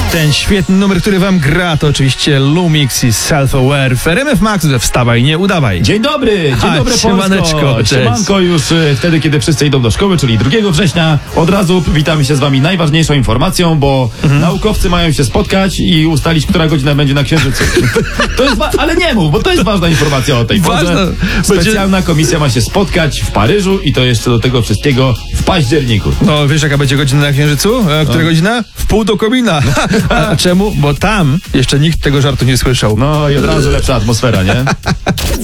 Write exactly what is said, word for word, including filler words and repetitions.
Ten świetny numer, który wam gra, to oczywiście Lumix i Self-Aware w R M F Max. Wstawaj, nie udawaj. Dzień dobry, dzień Ha, dobry siemaneczko, Polsko. cześć. Siemanko już y, wtedy, kiedy wszyscy idą do szkoły, czyli drugiego września. Od razu witamy się z wami najważniejszą informacją, bo mhm. naukowcy mają się spotkać i ustalić, która godzina będzie na Księżycu. To jest wa- ale nie mów, bo to jest ważna informacja o tej porze. Ważna. Specjalna komisja ma się spotkać w Paryżu i to jeszcze do tego wszystkiego w październiku. No wiesz, jaka będzie godzina na Księżycu? A która no. godzina? W pół do komina. A czemu? Bo tam jeszcze nikt tego żartu nie słyszał. No i od razu lepsza atmosfera, nie?